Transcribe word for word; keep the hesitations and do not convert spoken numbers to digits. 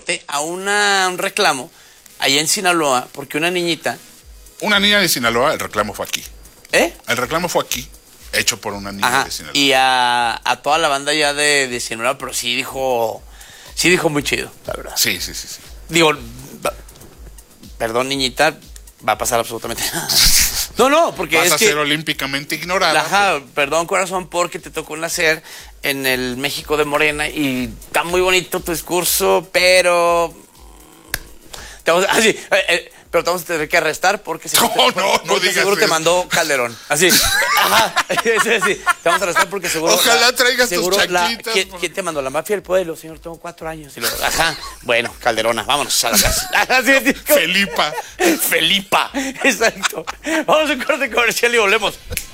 reporte a una, un reclamo allá en Sinaloa porque una niñita... Una niña de Sinaloa, el reclamo fue aquí. ¿Eh? El reclamo fue aquí, hecho por una niña Ajá. de Sinaloa. Y a, a toda la banda ya de, de Sinaloa, pero sí dijo, sí dijo muy chido, la verdad. Sí, sí, sí, sí. Digo, va- perdón niñita, va a pasar absolutamente nada. No, no, porque Vas es a que... ser olímpicamente ignorada. Ajá, perdón corazón porque te tocó nacer en el México de Morena y está muy bonito tu discurso, pero... Te vamos, así, eh, eh, pero te vamos a tener que arrestar porque seguro, No, te, no, no porque digas seguro te eso. mandó Calderón. Así, ajá, sí, sí, te vamos a arrestar porque seguro... Ojalá traigas tus seguro la- chanclitas, ¿quién, por- quién te mandó? La mafia del pueblo, señor, tengo cuatro años. Y luego, ajá, bueno, Calderona, vámonos a la casa. Así, así, como- Felipa. Felipa, exacto. Vamos a un corte comercial y volvemos.